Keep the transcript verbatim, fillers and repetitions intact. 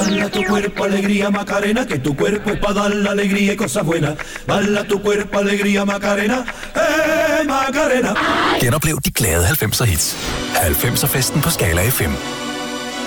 Bala tu cuerpo, alegría, Macarena, que tu cuerpo es para dar la alegría y cosas buenas. Bala tu cuerpo, alegría, Macarena, eh, Macarena. Genoplev de glade halvfemser hits. halvfemser festen på Skala F M.